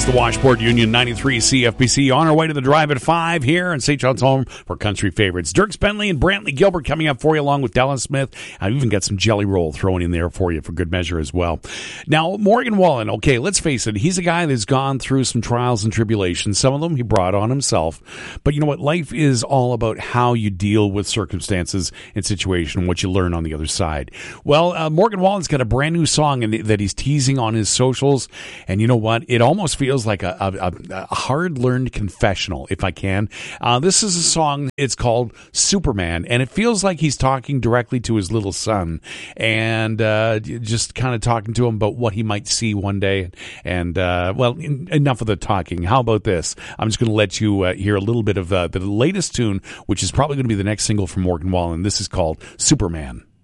It's the Washport Union 93 CFBC on our way to the drive at 5 here in St. John's home for country favorites. Dierks Bentley and Brantley Gilbert coming up for you along with Dallas Smith. I've even got some Jelly Roll thrown in there for you for good measure as well. Now, Morgan Wallen, okay, let's face it, he's a guy that's gone through some trials and tribulations. Some of them he brought on himself. But you know what? Life is all about how you deal with circumstances and situation, what you learn on the other side. Well, Morgan Wallen's got a brand new song that he's teasing on his socials. And you know what? It almost feels like a hard-learned confessional, if I can. This is a song, it's called Superman, and it feels like he's talking directly to his little son and just kind of talking to him about what he might see one day. And, enough of the talking. How about this? I'm just going to let you hear a little bit of the latest tune, which is probably going to be the next single from Morgan Wallen. This is called Superman.